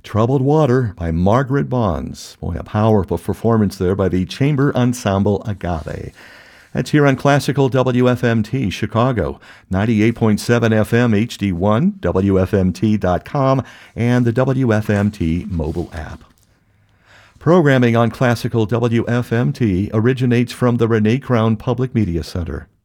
Troubled Water by Margaret Bonds. Boy, a powerful performance there by the Chamber Ensemble Agave. That's here on Classical WFMT Chicago, 98.7 FM HD1, WFMT.com, and the WFMT mobile app. Programming on Classical WFMT originates from the Renee Crown Public Media Center.